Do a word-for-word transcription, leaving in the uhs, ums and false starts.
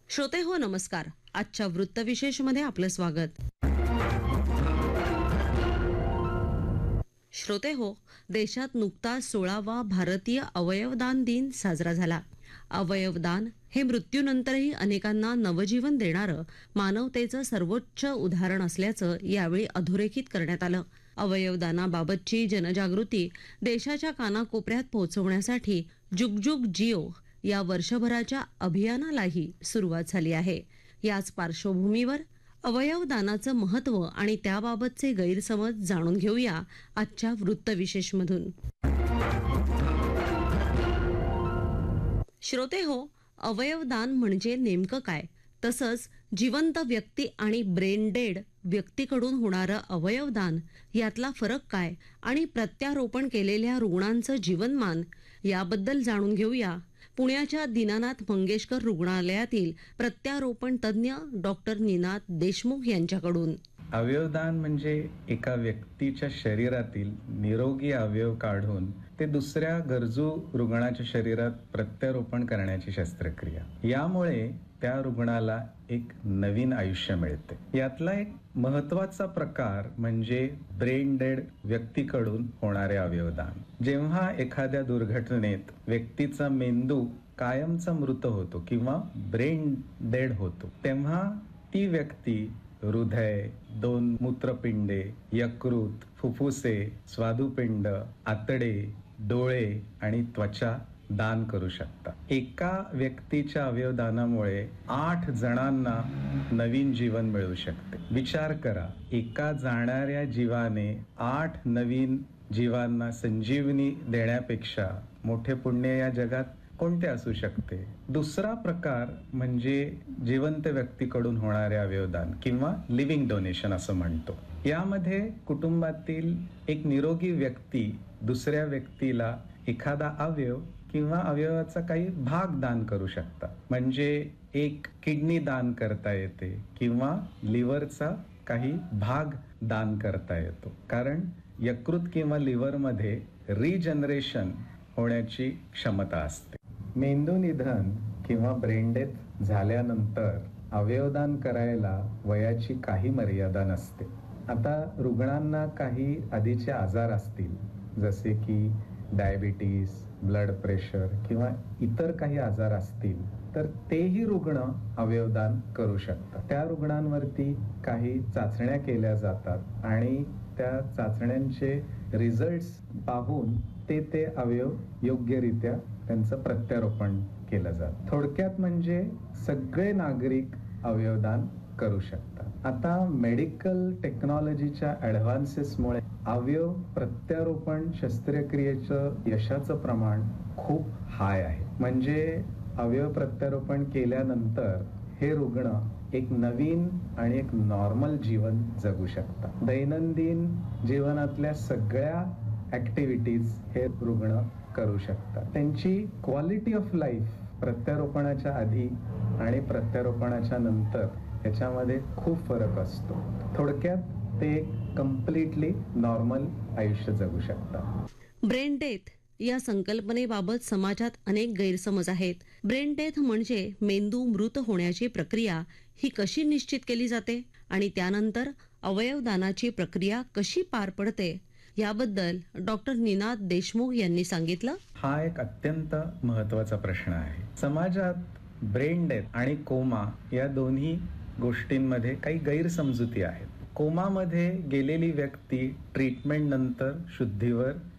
श्रोते हो नमस्कार. आजच्या वृत्तविशेषमध्ये आपलं स्वागत. श्रोते हो, देशात नुकताच सोळावा भारतीय अवयवदान दिन साजरा झाला. अवयवदान हे मृत्यूनंतरही अनेकांना नवजीवन देणारं मानवतेचं सर्वोच्च उदाहरण असल्याचं यावेळी अधोरेखित करण्यात आलं. अवयवदानाबाबतची जनजागृती देशाच्या कानाकोपऱ्यात पोहोचवण्यासाठी जुग जुग जिओ या वर्षभराच्या अभियानालाही सुरुवात झाली आहे. याच पार्श्वभूमीवर अवयवदानाचं महत्त्व आणि त्याबाबतचे गैरसमज जाणून घेऊया आजच्या वृत्तविशेषमधून. श्रोते हो, अवयवदान म्हणजे नेमकं काय, तसंच जिवंत व्यक्ती आणि ब्रेन डेड व्यक्तीकडून होणारं अवयवदान यातला फरक काय आणि प्रत्यारोपण केलेल्या रुग्णांचं जीवनमान याबद्दल जाणून घेऊया पुण्याच्या दीनानाथ मंगेशकर रुग्णालयातील प्रत्यारोपण तज्ज्ञ डॉक्टर निनाद देशमुख यांच्याकडून. अवयवदान म्हणजे एका व्यक्तीच्या शरीरातील निरोगी अवयव काढून ते दुसऱ्या गरजू रुग्णाच्या शरीरात प्रत्यारोपण करण्याची शस्त्रक्रिया. यामुळे त्या रुग्णाला एक नवीन आयुष्य मिळते. यातला एक महत्वाचा प्रकार म्हणजे ब्रेन डेड व्यक्तीकडून होणारे अवयवदान. जेव्हा एखाद्या दुर्घटनेत व्यक्तीचा मेंदू कायमचा मृत होतो किंवा ब्रेन डेड होतो, तेव्हा ती व्यक्ती हृदय, दोन मूत्रपिंडे, यकृत, फुफ्फुसे, स्वादुपिंड, आतडे, डोळे आणि त्वचा दान करू शकता. एका व्यक्तीच्या अवयवदानामुळे आठ जणांना नवीन जीवन मिळू शकते. विचार करा, एका जाणाऱ्या जीवाने आठ नवीन जीवांना संजीवनी देण्यापेक्षा मोठे पुण्य या जगात कोणते असू शकते. दुसरा प्रकार म्हणजे जिवंत व्यक्तीकडून होणारे अवयवदान किंवा लिव्हिंग डोनेशन असं म्हणतो. यामध्ये कुटुंबातील एक निरोगी व्यक्ती दुसऱ्या व्यक्तीला एखादा अवयव किंवा अवयवाचा काही भाग दान करू शकता. म्हणजे एक किडनी दान करता येते किंवा लिव्हरचा काही भाग दान करता येतो. कारण यकृत किंवा लिव्हरमध्ये रिजनरेशन होण्याची क्षमता असते. मेंदू निधन किंवा ब्रेन डेथ झाल्यानंतर अवयवदान करायला वयाची काही मर्यादा नसते. आता रुग्णांना काही आधीचे आजार असतील, जसे की डायबिटीस, ब्लड प्रेशर किंवा इतर काही आजार असतील, तर तेही रुग्ण अवयवदान करू शकतात. त्या रुग्णांवरती काही चाचण्या केल्या जातात आणि त्या चाचण्यांचे रिझल्ट्स पाहून ते ते अवयव योग्यरित्या त्यांचं प्रत्यारोपण केलं जातं. थोडक्यात म्हणजे सगळे नागरिक अवयवदान करू शकतात. आता मेडिकल टेक्नॉलॉजीच्या ॲडव्हान्सेसमुळे अवयव प्रत्यारोपण शस्त्रक्रियेचं यशाचं प्रमाण खूप हाय आहे. म्हणजे अवयव प्रत्यारोपण केल्यानंतर हे रुग्ण एक नवीन आणि एक नॉर्मल जीवन जगू शकतात. दैनंदिन जीवनातल्या सगळ्या ऍक्टिव्हिटीज हे रुग्ण करू शकतात. त्यांची क्वालिटी ऑफ लाईफ प्रत्यारोपणाच्या आधी आणि प्रत्यारोपणाच्या नंतर याच्यामध्ये खूप फरक असतो. थोडक्यात ते कम्प्लिटली नॉर्मल आयुष्य जगू शकतात. ब्रेन डेथ या संकल्पनेबाबत समाजात अनेक गैरसमज आहेत. ब्रेन डेथ म्हणजे मेंदू मृत होण्याची प्रक्रिया ही कशी निश्चित केली जाते आणि त्यानंतर अवयवदानाची प्रक्रिया कशी पार पडते, याबद्दल डॉक्टर निनाद देशमुख यांनी सांगितलं. हा एक अत्यंत महत्वाचा प्रश्न आहे. समाजात ब्रेन डेथ आणि कोमा या दोन्ही गोष्टींमध्ये काही गैरसमजुती आहेत. कोमामध्ये गेलेली व्यक्ती ट्रीटमेंट नंतर शुद्धीवर